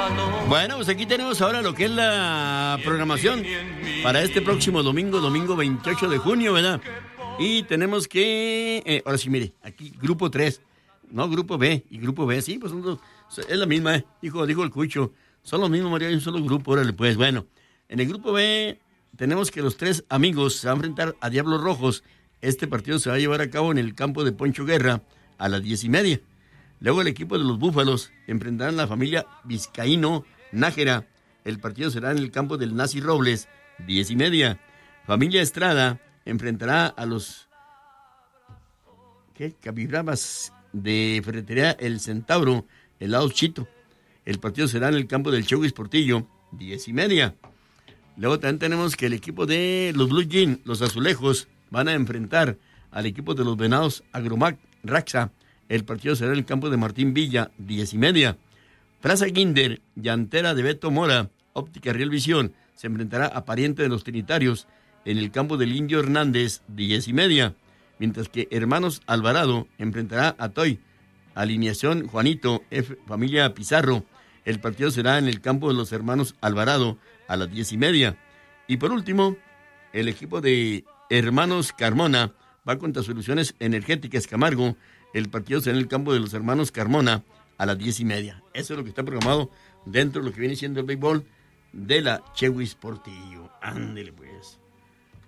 Bueno, pues aquí tenemos ahora lo que es la programación para este próximo domingo 28 de junio, ¿verdad? Y tenemos que, ahora sí, mire, aquí grupo 3, no grupo B y grupo B, sí, pues son dos, es la misma, dijo el Cucho, son los mismos, María, hay un solo grupo, órale, pues, bueno. En el grupo B tenemos que los 3 amigos se van a enfrentar a Diablos Rojos. Este partido se va a llevar a cabo en el campo de Poncho Guerra a las 10:30. Luego el equipo de los Búfalos enfrentarán a la familia Vizcaíno Nájera. El partido será en el campo del Nazi Robles, 10:30. Familia Estrada enfrentará a los Cabirabas de Ferretería El Centauro, el lado Chito. El partido será en el campo del Chewis Portillo, 10:30. Luego también tenemos que el equipo de los Blue Jeans, los Azulejos, van a enfrentar al equipo de los Venados Agromac Raxa. El partido será en el campo de Martín Villa, 10:30. Plaza Guinder, llantera de Beto Mora, Óptica Real Visión, se enfrentará a Pariente de los Trinitarios en el campo del Indio Hernández, 10:30. Mientras que Hermanos Alvarado enfrentará a Toy, Alineación Juanito F. Familia Pizarro. El partido será en el campo de los Hermanos Alvarado a las 10:30. Y por último, el equipo de Hermanos Carmona va contra Soluciones Energéticas Camargo. El partido será en el campo de los Hermanos Carmona a las 10:30. Eso es lo que está programado dentro de lo que viene siendo el béisbol de la Chewis Portillo. Ándele pues.